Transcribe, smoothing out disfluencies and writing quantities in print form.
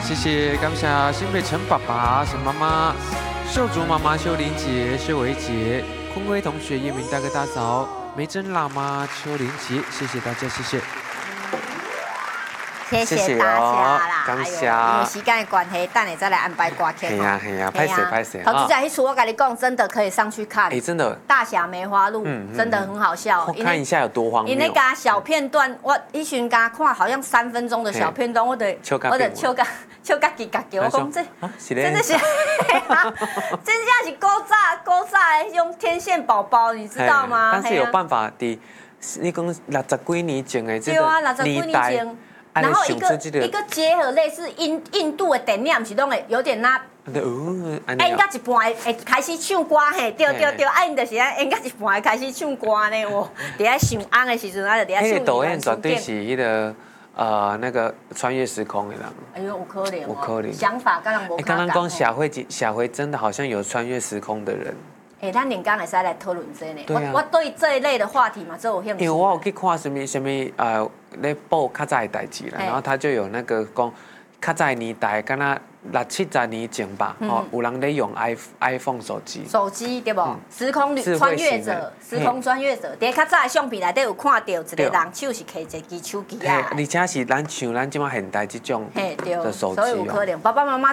谢谢感谢新北陈爸爸、陈妈妈、秀竹妈妈、秀玲姐、秀维姐、坤辉同学、叶明大哥大嫂、梅珍喇嘛、邱玲姐，谢谢大家，谢谢。 谢谢大家啦， 感谢。 因为时间的关系，等下再来安排歌曲。 系呀，拍摄。 投资者一出，我跟你讲，真的可以上去看。 真的。 大侠梅花鹿，真的很好笑。 我看一下有多荒谬。 你那个小片段，我一群刚看好像3分钟的小片段，我的笑甲叽甲叫，我讲这真的是，真正是古早的那种天线宝宝，你知道吗？ 但是有办法的，你讲60几年前的这个年代。 然后一个结合类似印度的电影，是拢会有点那，演到一半会开始唱歌嘿，对，因就是演到一半会开始唱歌呢，我伫遐上红的时阵，就伫遐唱。 那个导演绝对是迄个那个穿越时空的人。 哎呦，有可能， 有可能。 想法跟人无。 刚刚讲社会真的好像有穿越时空的人。 咱连刚会使来讨论这呢。我对这一类的话题嘛，这有兴趣。 因为我有去看什么咧报较早的代志啦，然后他就有那个讲较早年代，敢若60、70年前吧，有人咧用 iPhone 手机。 手机对不？时空穿越者，伫较早的相片内底有看到一个人手是摕一支手机啊。 而且是像咱即马现代这种的手机所以有可能爸爸妈妈。